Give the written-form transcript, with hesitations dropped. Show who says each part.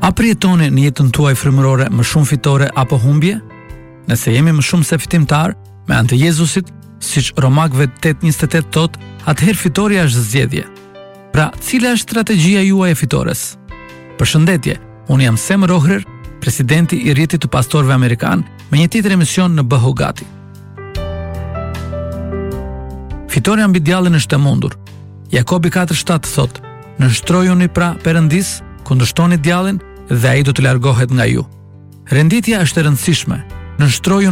Speaker 1: A përjetoni në jetën tuaj frymërore më shumë fitore apo humbje? Nëse jemi më shumë se fitimtar, me anë të Jezusit, siç Romakëve 8:28 thot, atëherë fitoria është zgjedhje. Pra, cila është strategjia juaj e fitores? Përshëndetje, unë jam Sam Rohrer, presidenti i rrjetit të pastorëve amerikan, me një tjetër emision në Bëhu Gati. Fitoria mbi djallin është e mundur. Jakobi 4:7 thot, nënshtrojuni pra Perëndis, kundërshtoni djallin dhe ai do të largohet nga ju. Renditja është e rëndësishme. Nënshtrojuni